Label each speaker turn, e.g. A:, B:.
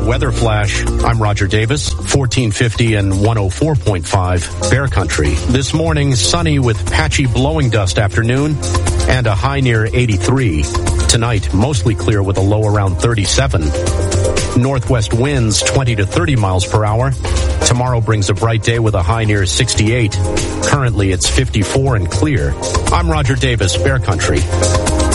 A: weather flash. I'm Roger Davis, 1450 and 104.5 Bear Country. This morning, sunny with patchy blowing dust afternoon and a high near 83. Tonight, mostly clear with a low around 37. Northwest winds 20 to 30 miles per hour. Tomorrow brings a bright day with a high near 68. Currently, it's 54 and clear. I'm Roger Davis, Bear Country.